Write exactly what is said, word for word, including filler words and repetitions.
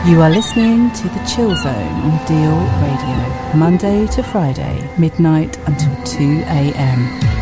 You are listening to The Chill Zone on Deal Radio, Monday to Friday, midnight until two a.m.